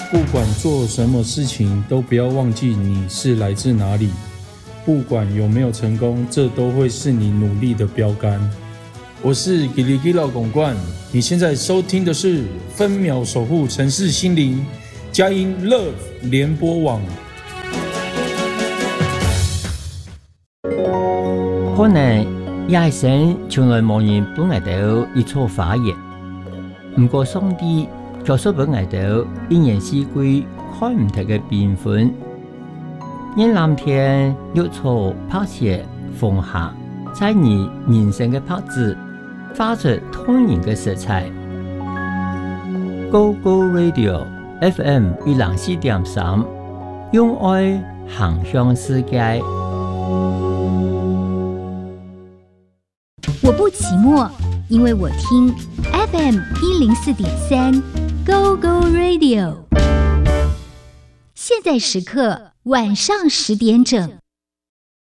不管做什么事情，都不要忘记你是来自哪里。不管有没有成功，这都会是你努力的标杆。我是吉里吉老公冠，你现在收听的是分秒守护城市心灵佳音 Love 联播网。 可能一生從來冇人本嚟到一錯發言，唔過上帝就說本嚟到一年四季看唔同嘅變換，因藍天綠草拍攝風下，在你人生嘅拍子發出動人嘅色彩。Go Go Radio FM 104.3，用愛行向世界。 我不寂寞，因为我听 FM 104.3 Go Go Radio。现在时刻晚上10点整。